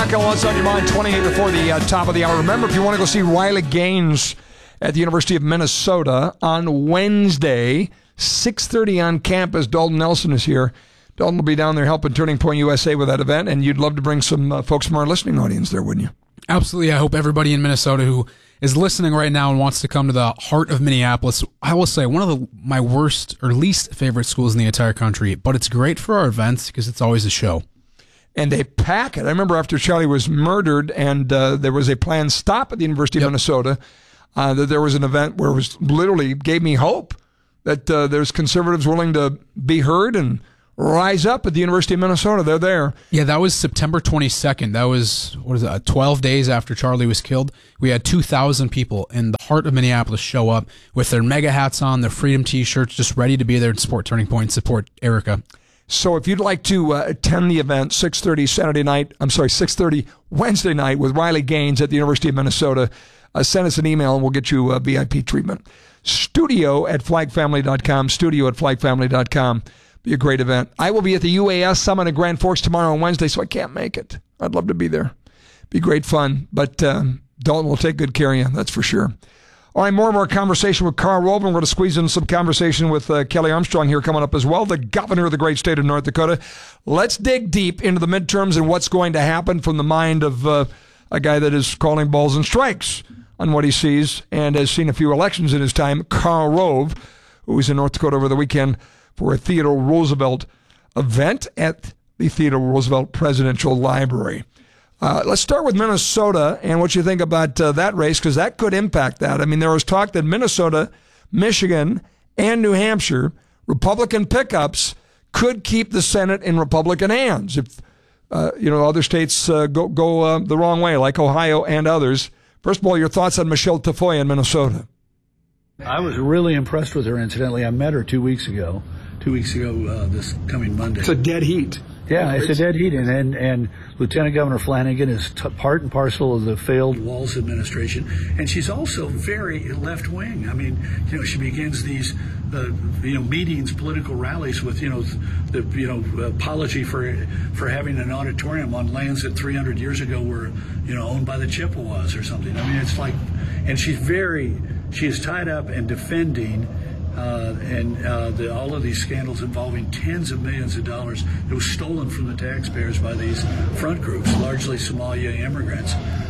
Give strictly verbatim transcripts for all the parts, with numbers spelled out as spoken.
Rock on What's on Your Mind, twenty-eight before the uh, top of the hour. Remember, if you want to go see Riley Gaines at the University of Minnesota on Wednesday, six thirty on campus, Dalton Nelson is here. Dalton will be down there helping Turning Point U S A with that event, and you'd love to bring some uh, folks from our listening audience there, wouldn't you? Absolutely. I hope everybody in Minnesota who is listening right now and wants to come to the heart of Minneapolis. I will say one of the, my worst or least favorite schools in the entire country, but it's great for our events because it's always a show. And they pack it. I remember after Charlie was murdered and uh, there was a planned stop at the University of yep. Minnesota, uh, that there was an event where it was literally gave me hope that uh, there's conservatives willing to be heard and rise up at the University of Minnesota. They're there. Yeah, that was September twenty-second. That was, what is that, twelve days after Charlie was killed. We had two thousand people in the heart of Minneapolis show up with their mega hats on, their Freedom T-shirts, just ready to be there to support Turning Point, support Erica. So if you'd like to uh, attend the event, six thirty Saturday night, I'm sorry, six thirty Wednesday night with Riley Gaines at the University of Minnesota, uh, send us an email and we'll get you uh, V I P treatment. Studio at flag family dot com, studio at flag family dot com. Be a great event. I will be at the U A S Summit in Grand Forks tomorrow on Wednesday, so I can't make it. I'd love to be there. Be great fun, but um, Dalton will take good care of you, that's for sure. All right, more and more conversation with Karl Rove. We're going to squeeze in some conversation with uh, Kelly Armstrong here coming up as well, the governor of the great state of North Dakota. Let's dig deep into the midterms and what's going to happen from the mind of uh, a guy that is calling balls and strikes on what he sees and has seen a few elections in his time, Karl Rove, who was in North Dakota over the weekend for a Theodore Roosevelt event at the Theodore Roosevelt Presidential Library. Uh, let's start with Minnesota and what you think about uh, that race, because that could impact that. I mean, there was talk that Minnesota, Michigan, and New Hampshire, Republican pickups, could keep the Senate in Republican hands if uh, you know other states uh, go go uh, the wrong way, like Ohio and others. First of all, your thoughts on Michelle Tafoya in Minnesota? I was really impressed with her, incidentally. I met her two weeks ago. Two weeks ago, uh, this coming Monday. It's a dead heat. Yeah, it's a dead heat, and and, and Lieutenant Governor Flanagan is t- part and parcel of the failed Walz administration, and she's also very left wing. I mean, you know, she begins these, uh, you know, meetings, political rallies with, you know, the you know apology for for having an auditorium on lands that three hundred years ago were, you know, owned by the Chippewas or something. I mean, it's like, and she's very, she is tied up in defending. Uh, and uh, the, all of these scandals involving tens of millions of dollars that was stolen from the taxpayers by these front groups, largely Somalia immigrants.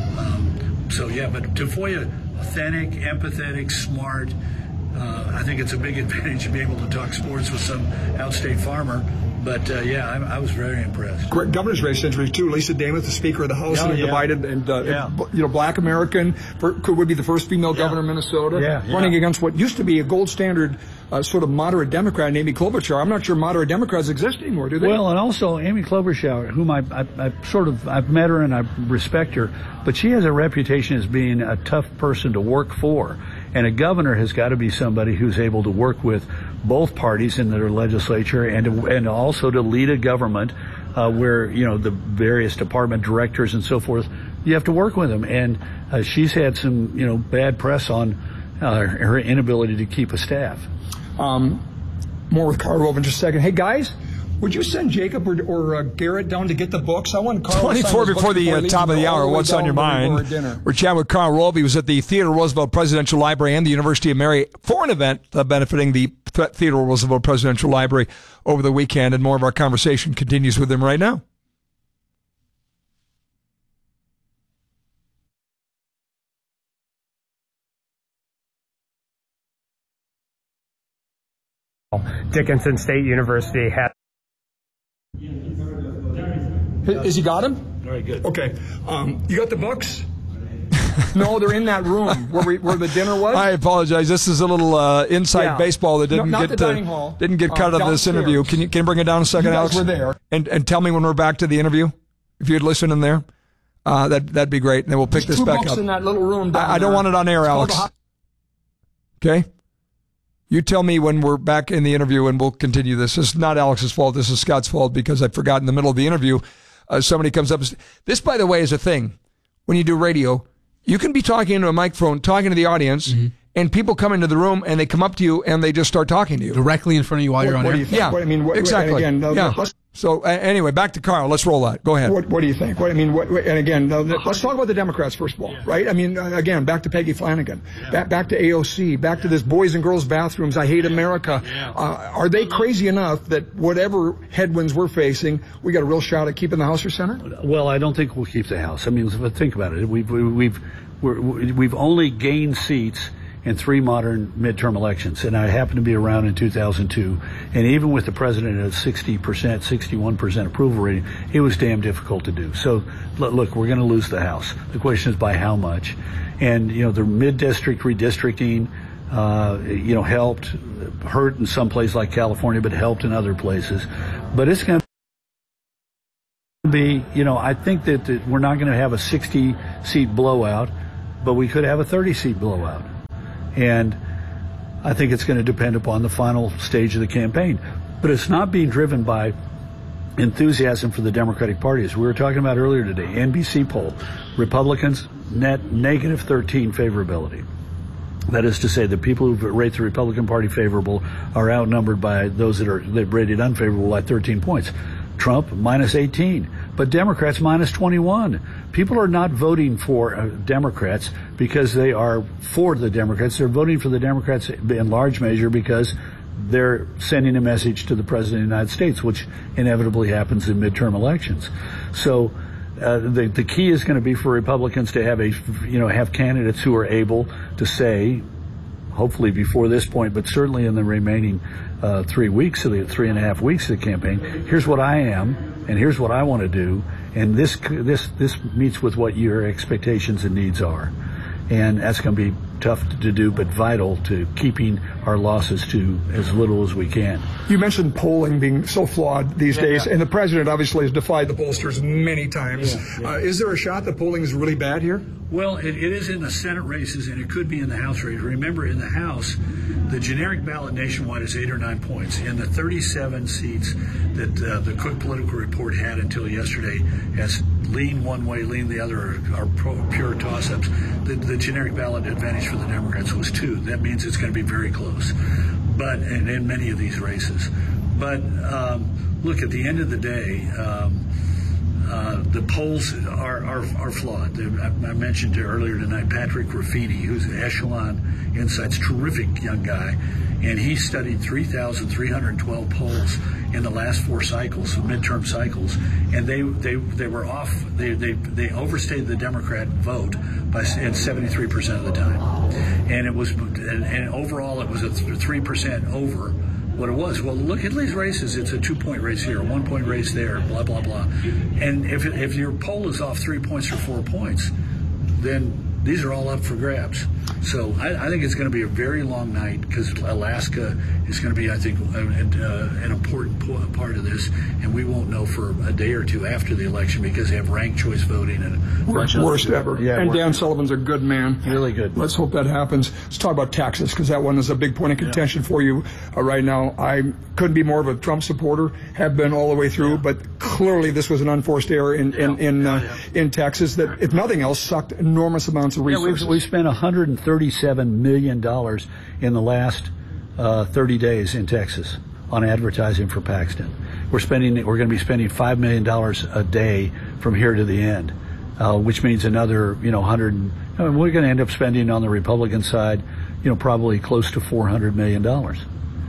Um, so, yeah, but Tafoya, authentic, empathetic, smart. Uh, I think it's a big advantage to be able to talk sports with some outstate farmer. But, uh, yeah, I, I was very impressed. Great governor's race entry, too. Lisa Damas, the Speaker of the House, yeah, and yeah. divided, and, uh, yeah. you know, black American, for, could would be the first female yeah. governor of Minnesota, yeah, yeah. running against what used to be a gold standard uh, sort of moderate Democrat, Amy Klobuchar. I'm not sure moderate Democrats exist anymore, do they? Well, and also Amy Klobuchar, whom I, I, I sort of, I've met her and I respect her, but she has a reputation as being a tough person to work for. And a governor has got to be somebody who's able to work with both parties in their legislature and to, and also to lead a government uh, where, you know, the various department directors and so forth, you have to work with them. And uh, she's had some, you know, bad press on uh, her inability to keep a staff. Um, more with Karl Rove in just a second. Hey, guys, would you send Jacob or, or uh, Garrett down to get the books? I want Karl twenty-four before the uh, top of the hour. What's on your mind? We're chatting with Karl Rove. He was at the Theodore Roosevelt Presidential Library and the University of Mary for an event uh, benefiting the Theodore Roosevelt Presidential Library over the weekend, and more of our conversation continues with him right now. Dickinson State University had. Is he got him? Very good. Okay. Um, you got the books? No, they're in that room where we where the dinner was. I apologize. This is a little uh, inside yeah. baseball that didn't no, get the to, dining hall. didn't get cut uh, out of this interview. Can you can you bring it down a second, you Alex? Guys were there. And and tell me when we're back to the interview. If you'd listen in there, uh, that that'd be great. And then we'll pick There's this two back books up. in that little room. Down I, I don't there. want it on air, it's Alex. Okay. You tell me when we're back in the interview, and we'll continue this. This is not Alex's fault. This is Scott's fault because I forgot in the middle of the interview. Uh, somebody comes up. This, by the way, is a thing. When you do radio, you can be talking into a microphone, talking to the audience, mm-hmm. and people come into the room and they come up to you and they just start talking to you directly in front of you while what, you're on what air. Do you think? Yeah, what, I mean, what, exactly. Again, the, yeah. the So uh, anyway, back to Carl. Let's roll that. Go ahead. What, what do you think? What, I mean, what, and again, uh, let's talk about the Democrats first of all, right? I mean, uh, again, back to Peggy Flanagan, yeah. back back to A O C, back yeah. to this boys and girls bathrooms. I hate America. Yeah. Uh, are they crazy enough that whatever headwinds we're facing, we got a real shot at keeping the House or Senate? Well, I don't think we'll keep the House. I mean, think about it. We've we've we're, we've only gained seats in three modern midterm elections, and I happened to be around in two thousand two, and even with the president at sixty percent, sixty-one percent approval rating, it was damn difficult to do. So, look, we're going to lose the House. The question is by how much? And, you know, the mid-district redistricting, uh, you know, helped, hurt in some places like California, but helped in other places. But it's going to be, you know, I think that, that we're not going to have a sixty-seat blowout, but we could have a thirty-seat blowout. And I think it's going to depend upon the final stage of the campaign. But it's not being driven by enthusiasm for the Democratic Party. As we were talking about earlier today, N B C poll, Republicans net negative thirteen favorability. That is to say, the people who rate the Republican Party favorable are outnumbered by those that are that rated unfavorable by thirteen points. Trump minus eighteen, but Democrats minus twenty-one. People are not voting for uh, Democrats because they are for the Democrats. They're voting for the Democrats in large measure because they're sending a message to the President of the United States, which inevitably happens in midterm elections. So uh, the the key is going to be for Republicans to have a you know have candidates who are able to say, hopefully before this point, but certainly in the remaining uh, three weeks of the three and a half weeks of the campaign, here's what I am, and here's what I want to do, and this this this meets with what your expectations and needs are, and that's going to be tough to do, but vital to keeping our losses to as little as we can. You mentioned polling being so flawed these yeah, days, yeah. and the president obviously has defied the pollsters many times. Yeah, yeah. Uh, is there a shot that polling is really bad here? Well, it, it is in the Senate races, and it could be in the House race. Remember, in the House, the generic ballot nationwide is eight or nine points. In the thirty-seven seats that uh, the Cook Political Report had until yesterday, as lean one way, lean the other, are, are pro, pure toss-ups, the, the generic ballot advantage for the Democrats was two. That means it's going to be very close, but and in many of these races. But um, look, at the end of the day, um, uh, the polls are, are, are flawed. I, I mentioned earlier tonight Patrick Ruffini, who's an Echelon Insights, terrific young guy, and he studied three thousand three hundred twelve polls in the last four cycles, midterm cycles, and they they, they were off. They, they they overstated the Democrat vote by in seventy-three percent of the time, and it was and, and overall it was a three percent over what it was. Well, look at these races. It's a two-point race here, a one-point race there, blah, blah, blah. And if, if your poll is off three points or four points, then these are all up for grabs. So I, I think it's going to be a very long night because Alaska is going to be, I think, a, a, an important part of this, and we won't know for a day or two after the election because they have ranked choice voting and worst, worst ever. Yeah, and worst. Dan Sullivan's a good man. Really good. Let's hope that happens. Let's talk about Texas because that one is a big point of contention yeah. for you uh, right now. I couldn't be more of a Trump supporter, have been all the way through, yeah. but clearly this was an unforced error in in in, yeah, uh, yeah. in Texas that, if nothing else, sucked enormous amounts of resources. Yeah, we've, we've spent one hundred thirty-seven million dollars in the last uh, thirty days in Texas on advertising for Paxton. We're spending, we're going to be spending five million dollars a day from here to the end, uh, which means another, you know, one hundred. I mean, we're going to end up spending on the Republican side, you know, probably close to four hundred million dollars,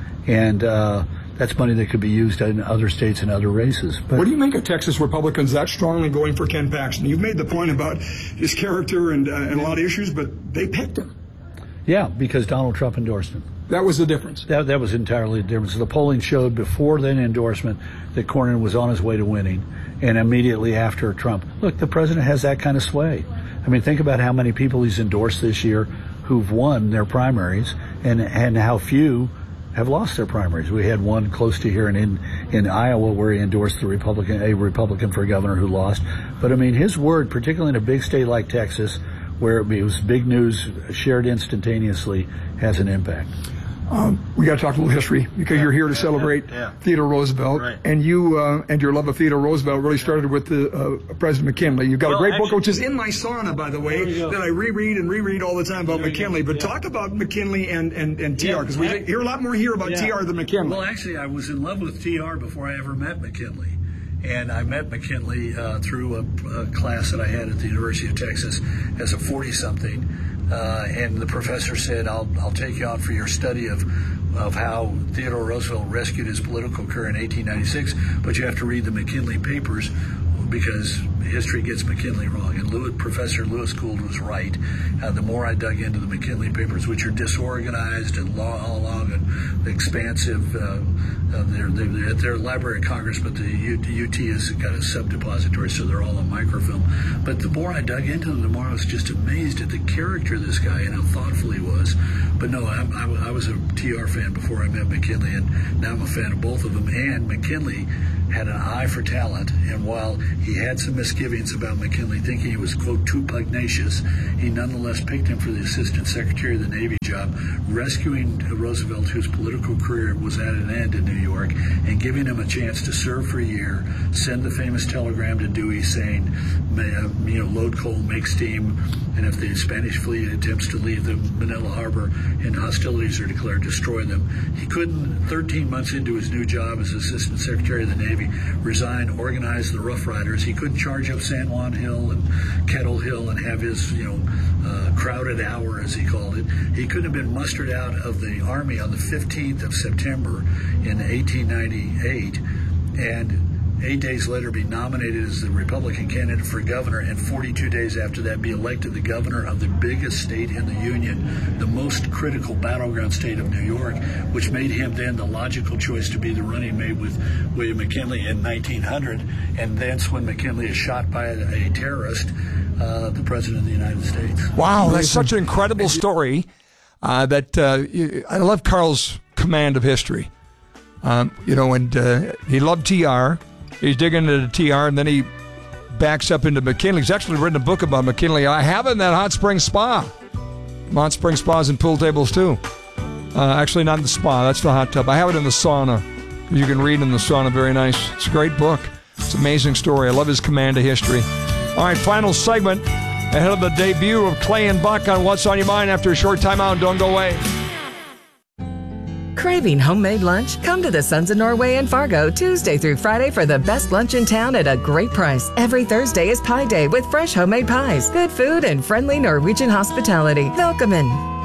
and uh, that's money that could be used in other states and other races. But what do you make of Texas Republicans that strongly going for Ken Paxton? You've made the point about his character and, uh, and a lot of issues, but they picked him. Yeah, because Donald Trump endorsed him. That was the difference. That, that was entirely the difference. The polling showed before that endorsement that Cornyn was on his way to winning, and immediately after Trump. Look, the president has that kind of sway. I mean, think about how many people he's endorsed this year who've won their primaries, and and how few have lost their primaries. We had one close to here in, in in Iowa where he endorsed the Republican, a Republican for governor who lost. But I mean, his word, particularly in a big state like Texas, where it was big news shared instantaneously, has an impact. Um, we got to talk a little history because yeah, you're here to yeah, celebrate yeah, yeah. Theodore Roosevelt, right. and you uh, and your love of Theodore Roosevelt really started with the uh, President McKinley. You've got well, a great actually, book, which is in my sauna, by the way, that I reread and reread all the time about McKinley. But yeah. talk about McKinley and and, and T R, because yeah, we hear a lot more here about yeah. T R than McKinley. Well, actually, I was in love with T R before I ever met McKinley. And I met McKinley uh, through a, a class that I had at the University of Texas as a forty-something. Uh, and the professor said, I'll, I'll take you out for your study of of how Theodore Roosevelt rescued his political career in eighteen ninety-six, but you have to read the McKinley papers because history gets McKinley wrong. And Lewis, Professor Lewis Gould was right. Uh, the more I dug into the McKinley papers, which are disorganized and long, long and expansive, uh, uh, they're, they're at their Library of Congress, but the U T has got a sub-depository, so they're all on microfilm. But the more I dug into them, the more I was just amazed at the character of this guy and how thoughtful he was. But no, I, I, I was a T R fan before I met McKinley, and now I'm a fan of both of them. And McKinley had an eye for talent, and while he had some misgivings about McKinley thinking he was, quote, too pugnacious, he nonetheless picked him for the Assistant Secretary of the Navy job, rescuing Roosevelt, whose political career was at an end in New York, and giving him a chance to serve for a year, send the famous telegram to Dewey saying, you know, load coal, make steam, and if the Spanish fleet attempts to leave the Manila harbor and hostilities are declared, destroy them. He couldn't, thirteen months into his new job as Assistant Secretary of the Navy, resign, organize the Rough Riders. He couldn't charge up San Juan Hill and Kettle Hill and have his, you know, uh, crowded hour, as he called it. He couldn't have been mustered out of the Army on the fifteenth of September in eighteen ninety-eight, and eight days later be nominated as the Republican candidate for governor, and forty-two days after that be elected the governor of the biggest state in the Union, the most critical battleground state of New York, which made him then the logical choice to be the running mate with William McKinley in nineteen hundred, and thence when McKinley is shot by a, a terrorist, uh, the President of the United States. Wow, that's such an incredible story. Uh, that uh, I love Carl's command of history. Um, you know, and uh, he loved T R. He's digging into the T R, and then he backs up into McKinley. He's actually written a book about McKinley. I have it in that hot spring spa. Hot spring spas and pool tables, too. Uh, actually, not in the spa. That's the hot tub. I have it in the sauna. You can read in the sauna. Very nice. It's a great book. It's an amazing story. I love his command of history. All right, final segment ahead of the debut of Clay and Buck on What's on Your Mind after a short timeout. Don't go away. Craving homemade lunch? Come to the Sons of Norway in Fargo Tuesday through Friday for the best lunch in town at a great price. Every Thursday is Pie Day with fresh homemade pies, good food, and friendly Norwegian hospitality. Velkommen.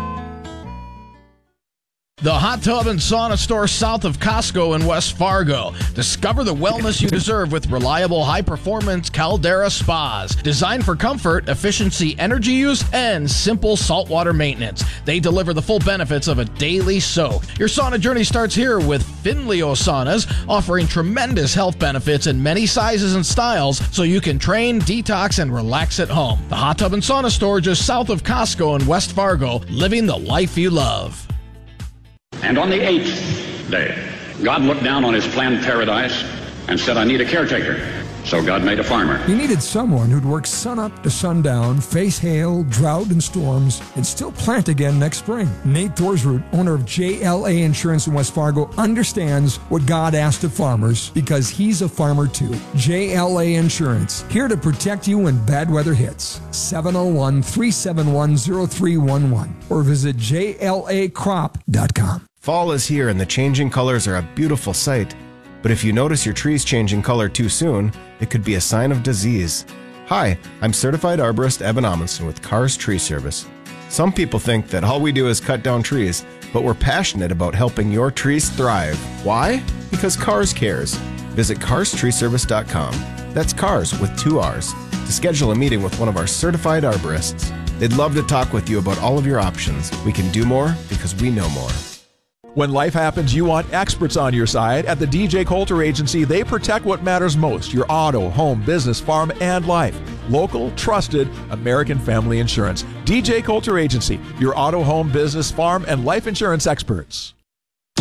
The Hot Tub and Sauna Store south of Costco in West Fargo. Discover the wellness you deserve with reliable, high-performance Caldera spas. Designed for comfort, efficiency, energy use, and simple saltwater maintenance. They deliver the full benefits of a daily soak. Your sauna journey starts here with Finleo Saunas, offering tremendous health benefits in many sizes and styles so you can train, detox, and relax at home. The Hot Tub and Sauna Store just south of Costco in West Fargo, living the life you love. And on the eighth day, God looked down on his planned paradise and said, I need a caretaker. So God made a farmer. He needed someone who'd work sun up to sundown, face hail, drought, and storms, and still plant again next spring. Nate Thorsroot, owner of J L A Insurance in West Fargo, understands what God asked of farmers because he's a farmer too. J L A Insurance, here to protect you when bad weather hits. seven oh one, three seven one, oh three one one or visit J L A crop dot com. Fall is here and the changing colors are a beautiful sight. But if you notice your trees changing color too soon, it could be a sign of disease. Hi, I'm certified arborist Evan Amundsen with Cars Tree Service. Some people think that all we do is cut down trees, but we're passionate about helping your trees thrive. Why? Because Cars cares. Visit cars tree service dot com. That's Cars with two R's. To schedule a meeting with one of our certified arborists. They'd love to talk with you about all of your options. We can do more because we know more. When life happens, you want experts on your side. At the D J Coulter Agency, they protect what matters most, your auto, home, business, farm, and life. Local, trusted, American Family Insurance. D J Coulter Agency, your auto, home, business, farm, and life insurance experts.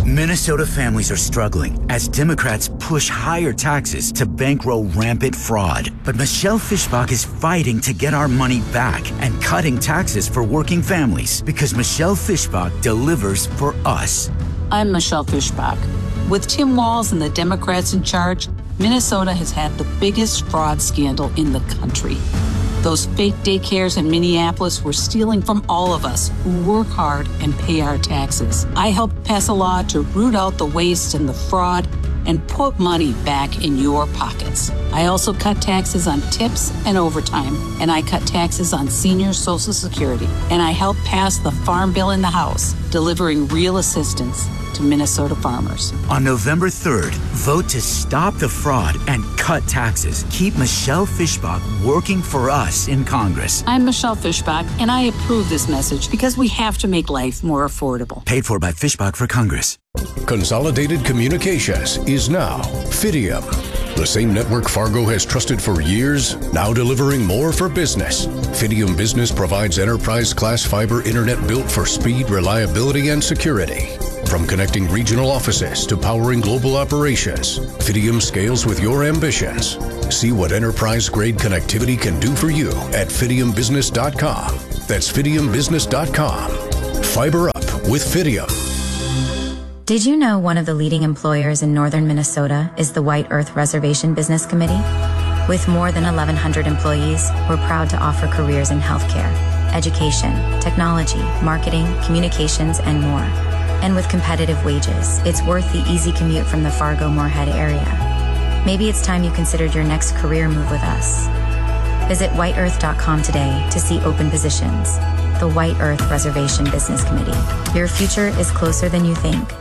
Minnesota families are struggling as Democrats push higher taxes to bankroll rampant fraud. But Michelle Fischbach is fighting to get our money back and cutting taxes for working families because Michelle Fischbach delivers for us. I'm Michelle Fischbach. With Tim Walz and the Democrats in charge, Minnesota has had the biggest fraud scandal in the country. Those fake daycares in Minneapolis were stealing from all of us who work hard and pay our taxes. I helped pass a law to root out the waste and the fraud and put money back in your pockets. I also cut taxes on tips and overtime, and I cut taxes on senior Social Security. And I helped pass the Farm Bill in the House, delivering real assistance to Minnesota farmers. On November third, vote to stop the fraud and cut taxes. Keep Michelle Fischbach working for us in Congress. I'm Michelle Fischbach, and I approve this message because we have to make life more affordable. Paid for by Fischbach for Congress. Consolidated Communications is now Fidium. The same network Fargo has trusted for years, now delivering more for business. Fidium Business provides enterprise-class fiber internet built for speed, reliability, and security. From connecting regional offices to powering global operations, Fidium scales with your ambitions. See what enterprise-grade connectivity can do for you at fidium business dot com. That's fidium business dot com. Fiber up with Fidium. Did you know one of the leading employers in northern Minnesota is the White Earth Reservation Business Committee? With more than eleven hundred employees, we're proud to offer careers in healthcare, education, technology, marketing, communications, and more. And with competitive wages, it's worth the easy commute from the Fargo-Moorhead area. Maybe it's time you considered your next career move with us. Visit white earth dot com today to see open positions. The White Earth Reservation Business Committee. Your future is closer than you think.